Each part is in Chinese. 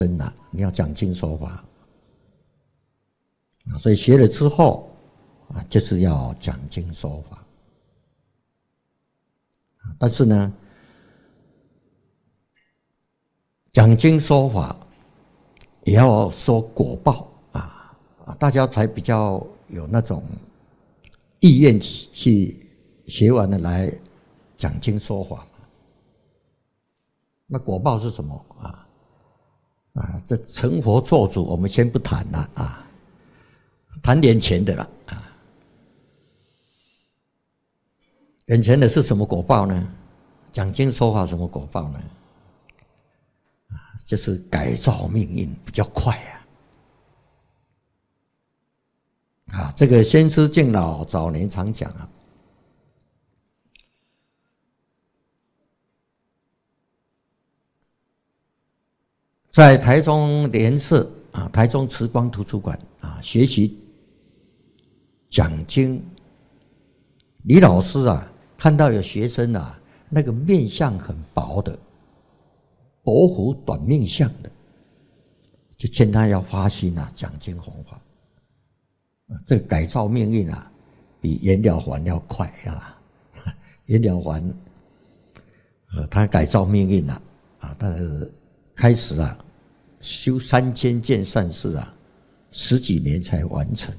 真的，你要讲经说法，所以学了之后就是要讲经说法。但是呢，讲经说法也要说果报大家才比较有那种意愿去学完了来讲经说法嘛。那果报是什么这成佛做主我们先不谈了谈眼前的了眼前的是什么果报呢？讲经说法什么果报呢？就是改造命运比较快这个先师敬老早年常讲在台中联社台中慈光图书馆学习讲经，李老师看到有学生那个面相很薄的，薄福短命相的，就劝他要发心讲经弘法。这个改造命运比颜了还要快颜了还他改造命运他开始修3000件善事10几年才完成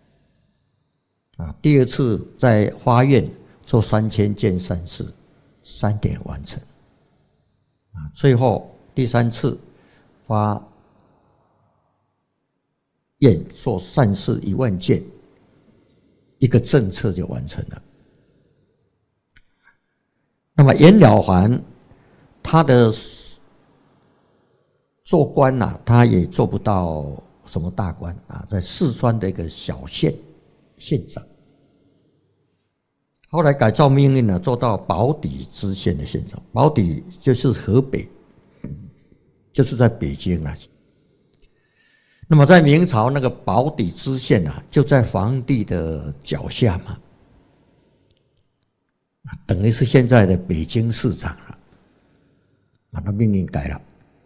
第二次在花院做3000件善事3年完成最后第3次发愿做善事1万件，一个政策就完成了。那么颜了还他的做官他也做不到什么大官在四川的一个小县县长。后来改造命运做到宝坻知县的县长。宝坻就是河北，就是在北京那么在明朝那个宝坻知县就在皇帝的脚下嘛，等于是现在的北京市长了，把他命运改了。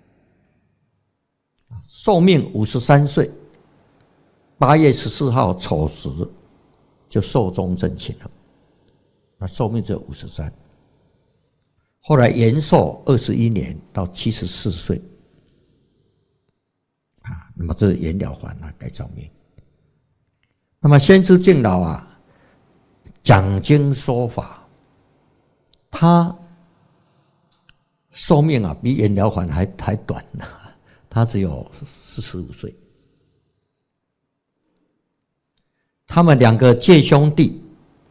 寿命53岁，8月14号丑时就寿终正寝了。那寿命只有53，后来延寿21年到74岁。那么这是颜了还改造命。那么先知敬老讲经说法，他寿命比颜了还还短他只有45岁。他们2个借兄弟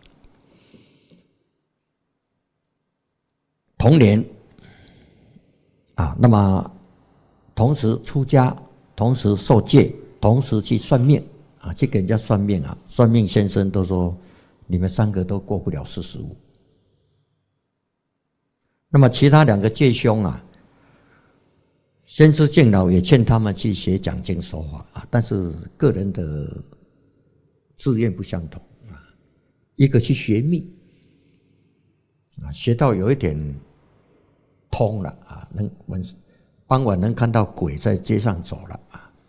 同年那么同时出家，同时受戒，同时去算命去给人家算命算命先生都说你们3个都过不了45。那么其他2个戒兄先知敬老也劝他们去学讲经说法但是个人的志愿不相同一个去学密学到有一点通了傍晚能看到鬼在街上走了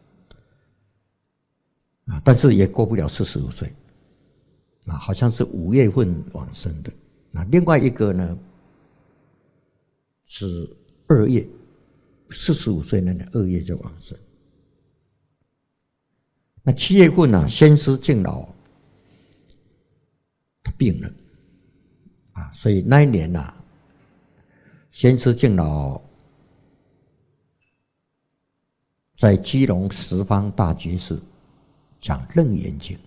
但是也过不了45岁好像是5月份往生的。另外一个呢是2月，45岁那年2月就往生。那7月份先师敬老他病了所以那一年先师敬老在基隆十方大觉寺讲《楞严经》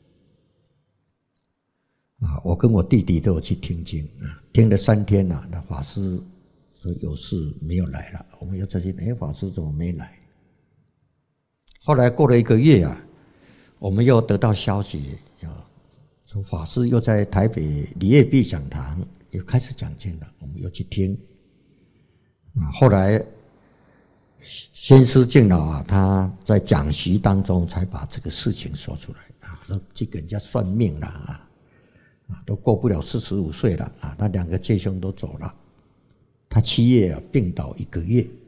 我跟我弟弟都有去听经听了3天那法师说有事没有来了，我们又再去法师怎么没来？后来过了1个月我们又得到消息说法师又在台北李业碧讲堂又开始讲经了，我们又去听后来先师敬老他在讲习当中才把这个事情说出来说去给人家算命了都过不了45岁了那2个戒兄都走了，他7月病倒1个月。